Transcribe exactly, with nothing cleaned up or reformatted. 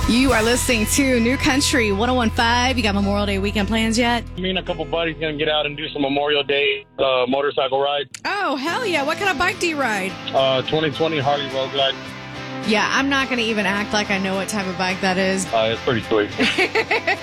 You are listening to New Country one oh one point five. You got Memorial Day weekend plans yet? Me and a couple buddies going to get out and do some Memorial Day uh, motorcycle ride. Oh, hell yeah. What kind of bike do you ride? Uh, twenty twenty Harley Road Glide. Yeah, I'm not going to even act like I know what type of bike that is. Uh, it's pretty sweet.